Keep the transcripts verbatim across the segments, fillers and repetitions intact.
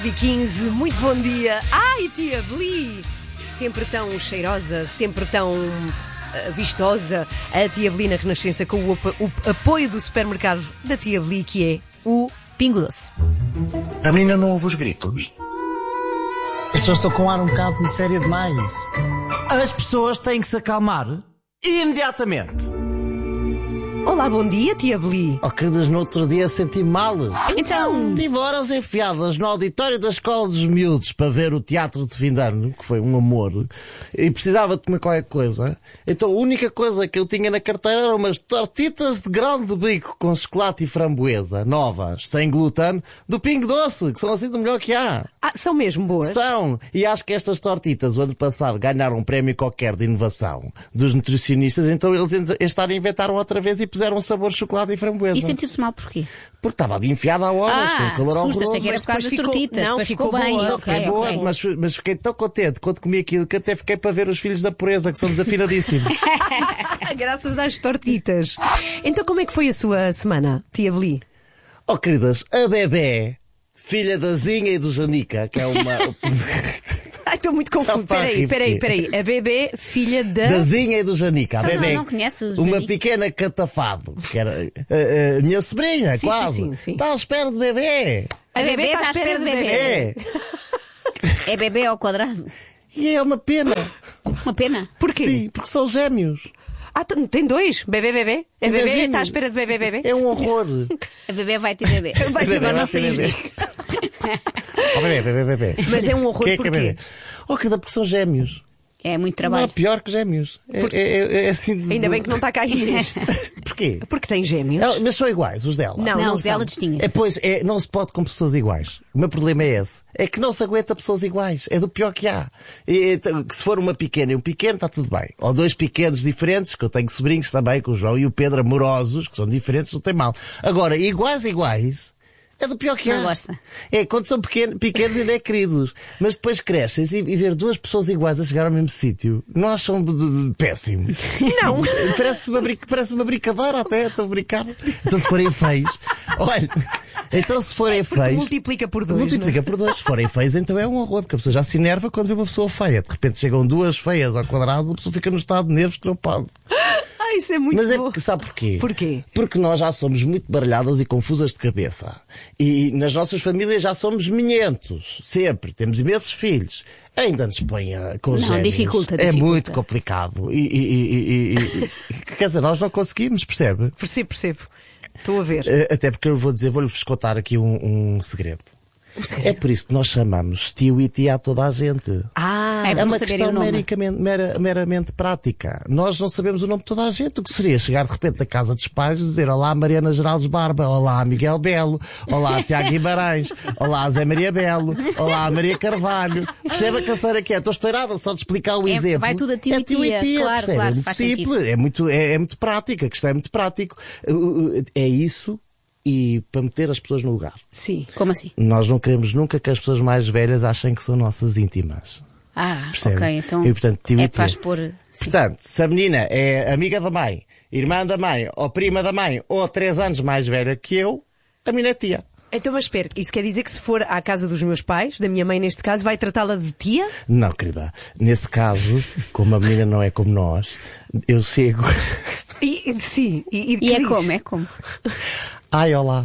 quinze, muito bom dia. Ai, tia Beli, sempre tão cheirosa, sempre tão uh, vistosa. A tia Beli na Renascença com o, ap- o apoio do supermercado da tia Beli, que é o Pingo Doce. A menina não ouve os gritos. As pessoas estão com um ar um bocado de sério demais. As pessoas têm que se acalmar imediatamente. Olá, bom dia, tia Beli. Oh, queridas, no outro dia senti-me mal. Então, Tive horas enfiadas no auditório da Escola dos Miúdos para ver o teatro de fim de ano, que foi um amor, e precisava de comer qualquer coisa. Então a única coisa que eu tinha na carteira eram umas tortitas de grão de bico com chocolate e framboesa, novas, sem glúten, do Pingo Doce, que são assim do melhor que há. ah, são mesmo boas? São! E acho que estas tortitas, o ano passado, ganharam um prémio qualquer de inovação dos nutricionistas, então eles este ano inventaram outra vez e puseram sabor chocolate e framboesa. E sentiu-se mal porquê? Porque estava ali enfiada há horas, Ah, com o calor susto, horroroso. achei que era por causa das ficou- tortitas. não, Depois ficou ficou bem, boa, ok, Foi boa, ok. mas, mas fiquei tão contente quando comi aquilo que até fiquei para ver os filhos da pureza, que são desafinadíssimos. Graças às tortitas. Então como é que foi a sua semana, tia Beli? Oh, queridas, a bebé, filha da Zinha e do Janica, que é uma... Ai, estou muito Já confusa. está a Peraí, rir, peraí, porque- peraí. A bebê, filha da... Da Zinha e do Janica. A Só não- bebé, não conhece os uma Janica? pequena catafado, que era a, a minha sobrinha, Sim, quase. sim, sim, sim. Está à espera de bebê. A bebê está à espera de bebê. É. É bebê ao quadrado. E é uma pena. Uma pena. Porquê? Sim, porque são gêmeos. Ah, t- tem dois. Bebê, bebê. É bebê, Imagine. está à espera de bebê, bebê. É um horror. A bebê vai ter bebê. Vai ter Bebê, agora vai não ter saímos bebê. disto. Oh, bebê, bebê, bebê. Mas é um horror Quem é que é porquê? bebê? Oh, cada porque são gêmeos. É muito Não é trabalho. pior que gêmeos. É, é, é, é assim de... Ainda bem que não está cá a Inês. Porquê? Porque tem gêmeos. Ela- mas são iguais, os dela. Não, Não, não os dela são. É, distinguem-se. pois, é, não se pode com pessoas iguais. O meu problema é esse. É que não se aguenta pessoas iguais. É do pior que há. E, então, que se for uma pequena e um pequeno, está tudo bem. Ou dois pequenos diferentes, que eu tenho sobrinhos também, com o João e o Pedro, amorosos, que são diferentes, não tem mal. Agora, iguais, iguais, é do pior que há. Não gosta. É, quando são pequenos, pequenos ainda é queridos. Mas depois crescem e, e ver duas pessoas iguais a chegar ao mesmo sítio, não acham de- de- de péssimo? Não. Parece uma, brinca- parece uma brincadeira até, estou a brincar. Então se forem feios, olha, então se forem feios, Multiplica por dois. multiplica por dois. Se forem feios, então é um horror, porque a pessoa já se enerva quando vê uma pessoa feia. De repente chegam duas feias ao quadrado, a pessoa fica no estado de nervos que não pode. Ah, isso é muito Mas é bom. porque, sabe porquê? Porquê? Porque nós já somos muito baralhadas e confusas de cabeça. E nas nossas famílias já somos minhentos. Sempre. Temos imensos filhos. Ainda nos põe a- com Não, gêmeos. dificulta, É dificulta. muito complicado. E, e- e- e- e- quer dizer, nós não conseguimos, percebe? Percebo, percebo. Estou a ver. Eh, Até porque eu vou dizer, vou-lhes contar aqui um, um segredo. O segredo. É por isso que nós chamamos tio e tia a toda a gente. Ah, É É bom uma saberem questão o nome. mericamente- mera- meramente prática. Nós não sabemos o nome de toda a gente. O que seria chegar de repente da casa dos pais e dizer olá Mariana Geraldes Barba, olá Miguel Belo, olá Tiago Guimarães, olá Zé Maria Belo, olá Maria Carvalho. Percebe a canseira que é? Estou estourada só de explicar o É, exemplo. vai tudo a tio é e tia. Claro, percebe? claro, É muito faz simples, sentido. é muito, é, é muito prático. A questão é muito prático. Uh, uh, É isso e para meter as pessoas no lugar. sim. Como assim? Nós não queremos nunca que as pessoas mais velhas achem que são nossas íntimas. Ah, Percebe? ok. Então E, portanto, tio e é para tia. expor... Sim. Portanto, se a menina é amiga da mãe, irmã da mãe, ou prima da mãe, ou três anos mais velha que eu, a menina é tia. Então, mas espera, isso quer dizer que se for à casa dos meus pais, da minha mãe neste caso, vai tratá-la de tia? Não, querida. Nesse caso, como a menina não é como nós, eu chego. E, sim. E, E que é diz? como? É como? Ai, olá.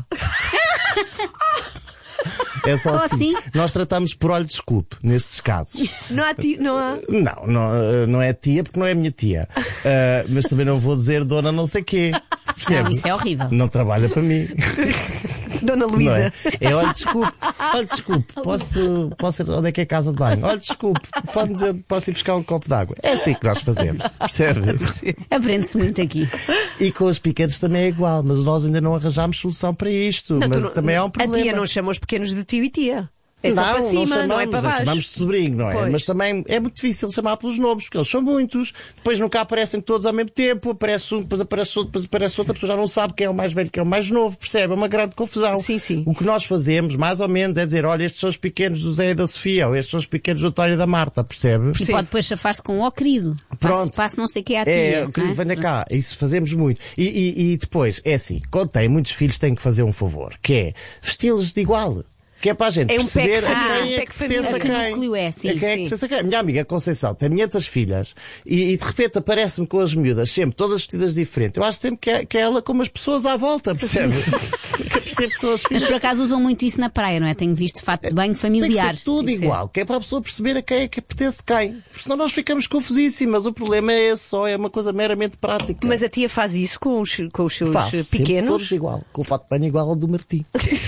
É só, Só assim. assim? Nós tratamos por olho desculpe, nesses casos. Não há tia, não há... Não, não, não é tia porque não é minha tia. Ah, mas também não vou dizer dona não sei quê. Percebe? Não, isso é horrível. Não trabalha para mim. Dona Não Luísa. é? É, olha, desculpe, olha, desculpe, posso, posso ir, onde é que é a casa de banho? Olha, desculpe, pode dizer, posso ir buscar um copo de água? É assim que nós fazemos, percebe? Aprende-se muito aqui. E com os pequenos também é igual, mas nós ainda não arranjámos solução para isto, Não, tu mas não- também é um A problema. tia não chama os pequenos de tio e tia. É só não, para cima, chamamos, não é para baixo. Chamamos de sobrinho, não é? Pois. Mas também é muito difícil chamar pelos nomes, porque eles são muitos, depois nunca aparecem todos ao mesmo tempo, aparece um, depois aparece outro, depois aparece outro, a pessoa já não sabe quem é o mais velho, quem é o mais novo, percebe? É uma grande confusão. Sim, sim. O que nós fazemos, mais ou menos, é dizer, olha, estes são os pequenos do Zé e da Sofia, ou estes são os pequenos do António e da Marta, percebe? E Sim. pode depois chafar-se com ó querido. Pronto. Passe, passe não sei o que é a tia. É, não querido, venha cá, isso fazemos muito. E, e, e depois, é assim, quando tem muitos filhos, tem que fazer um favor, que é vesti-los de igual. que é para a gente É um perceber pack a familiar, quem um é pack que pertence a familiar. quem. A que núcleo é, sim, A quem é que sim. pertence a quem. A minha amiga Conceição tem muitas filhas e, e de repente aparece-me com as miúdas, sempre todas vestidas diferentes. Eu acho sempre que é, que é ela como as pessoas à volta, percebe? Que percebo que são as Mas filhas. por acaso usam muito isso na praia, não é? Tenho visto fato de banho Tem que familiar. ser tudo Tem que ser. igual, que é para a pessoa perceber a quem é que pertence quem. Porque senão nós ficamos confusíssimas. O problema é esse só, é uma coisa meramente prática. Mas a tia faz isso com os, com os seus Faz, eh, sempre pequenos? todos igual, com o fato de banho igual ao do Martim.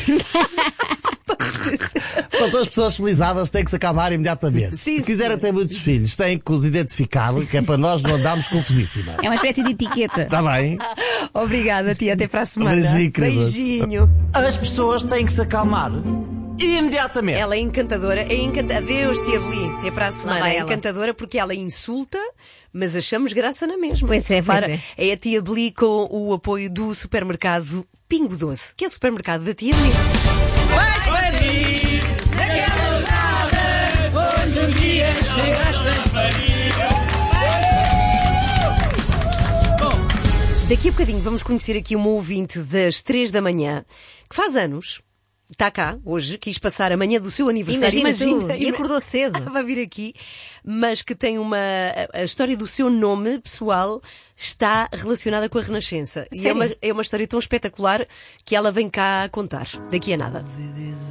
Quando as pessoas civilizadas têm que se acalmar imediatamente. Sim, se quiserem sim. ter muitos filhos, têm que os identificar, que é para nós não andarmos confusíssimas. É uma espécie de etiqueta. Está bem? Obrigada, tia. Até para a semana. Beijinho, queridos. Beijinho. As pessoas têm que se acalmar imediatamente. Ela é encantadora. É encanta... Adeus, tia Beli. Até para a semana. vai É ela. encantadora porque ela insulta, mas achamos graça na mesma. Pois é, pois Para, é. é a tia Beli com o apoio do supermercado Pingo Doce, que é o supermercado da tia Beli. Daqui a bocadinho vamos conhecer aqui uma ouvinte das três da manhã que faz anos. Está cá hoje, quis passar a manhã do seu aniversário. Imagina tu, e ima- acordou cedo. Vai vir aqui, mas que tem uma. A a história do seu nome pessoal está relacionada com a Renascença. E é Sério? uma, é uma história tão espetacular que ela vem cá a contar. Daqui a nada.